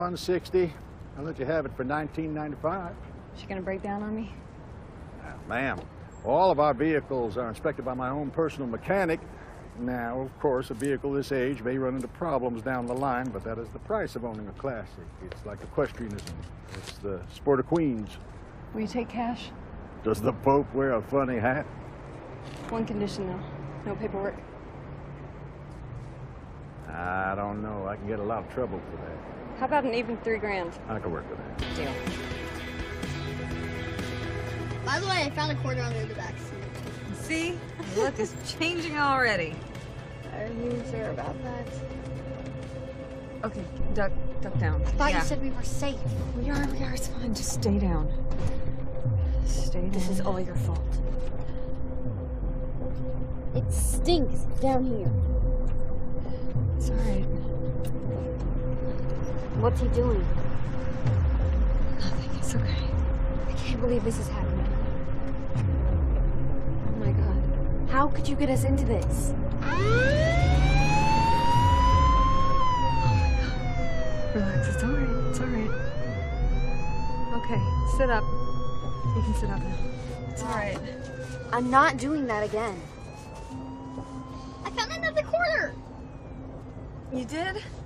160. I'll let you have it for $19.95. She gonna break down on me? Ma'am, all of our vehicles are inspected by my own personal mechanic. Now, of course, a vehicle this age may run into problems down the line, but that is the price of owning a classic. It's like equestrianism. It's the sport of queens. Will you take cash? Does the Pope wear a funny hat? One condition, though. No paperwork. I don't know. I can get a lot of trouble for that. How about an even $3,000? I can work with that. Deal. By the way, I found a quarter under the back seat. See? Look, it's changing already. Are you sure about that? Okay, duck down. I thought you said we were safe. We are, it's fine. Just stay down. Stay down. This is all your fault. It stinks down here. It's all right. What's he doing? Nothing, it's okay. I can't believe this is happening. Oh my God. How could you get us into this? Relax, it's all right, it's all right. Okay, sit up. You can sit up now. It's all right. I'm not doing that again. I found another quarter. You did?